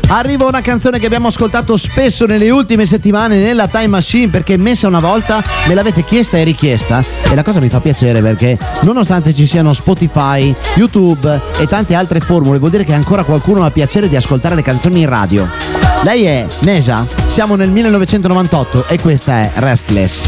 Arriva una canzone che abbiamo ascoltato spesso nelle ultime settimane nella Time Machine, perché messa una volta me l'avete chiesta e richiesta, e la cosa mi fa piacere perché nonostante ci siano Spotify, YouTube e tante altre formule, vuol dire che ancora qualcuno ha piacere di ascoltare le canzoni in radio. Lei è Neja, siamo nel 1998 e questa è Restless.